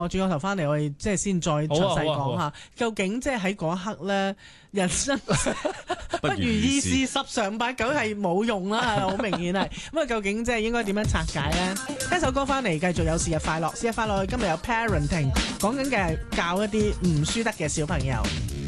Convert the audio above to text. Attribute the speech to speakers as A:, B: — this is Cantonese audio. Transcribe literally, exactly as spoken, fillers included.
A: 我轉個頭翻嚟，我哋即係先再詳細講下，究竟即係喺嗰一刻咧，人生不如意事十常八九係冇用啦，好明顯係。咁啊，究竟即係應該點樣拆解咧？聽首歌翻嚟，繼續有是日快樂，是日快樂。今日有 parenting，講緊嘅係教一啲唔輸得嘅小朋友。